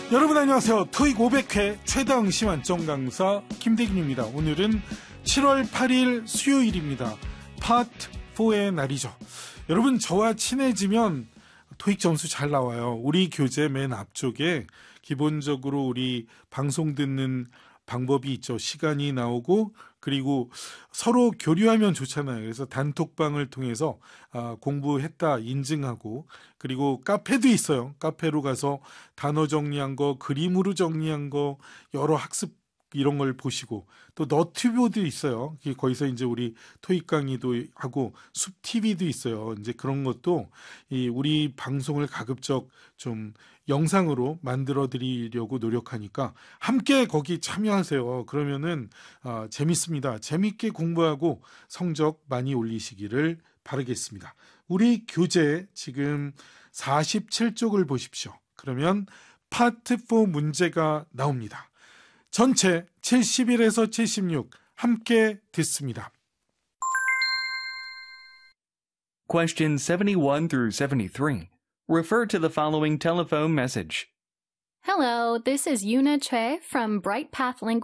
여러분 안녕하세요. 토익 500회 최다응 시만점 강사 김대균입니다. 오늘은 7월 8일 수요일입니다. 파트 4의 날이죠. 여러분 저와 친해지면 토익 점수 잘 나와요. 우리 교재 맨 앞쪽에 기본적으로 우리 방송 듣는 방법이 있죠. 시간이 나오고 그리고 서로 교류하면 좋잖아요. 그래서 단톡방을 통해서 공부했다 인증하고 그리고 카페도 있어요. 카페로 가서 단어 정리한 거, 그림으로 정리한 거 여러 학습 이런 걸 보시고 또 너튜브도 있어요. 거기서 이제 우리 토익 강의도 하고 숲 TV도 있어요. 이제 그런 것도 우리 방송을 가급적 좀 영상으로 만들어 드리려고 노력하니까 함께 거기 참여하세요. 그러면은 재밌습니다. 재밌게 공부하고 성적 많이 올리시기를 바라겠습니다. 우리 교재 지금 47쪽을 보십시오. 그러면 파트 4 문제가 나옵니다. 전체 71에서 76 함께 듣습니다. Question 71 through 73. Refer to the following telephone message. Hello, this is Yuna Choi from Bright Path Language